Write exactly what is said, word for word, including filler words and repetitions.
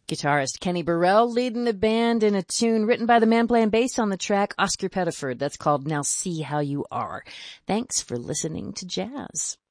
Guitarist Kenny Burrell leading the band in a tune written by the man playing bass on the track, Oscar Pettiford. That's called Now See How You Are. Thanks for listening to Jazz.